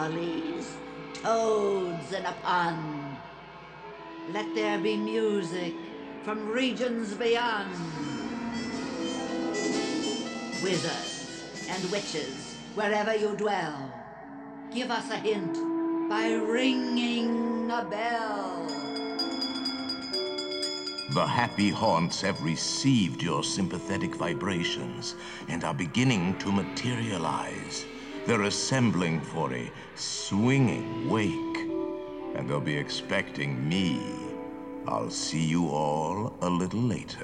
Lollies, toads in a pond. Let there be music from regions beyond. Wizards and witches, wherever you dwell, give us a hint by ringing a bell. The happy haunts have received your sympathetic vibrations and are beginning to materialize. They're assembling for a swinging wake, and they'll be expecting me. I'll see you all a little later.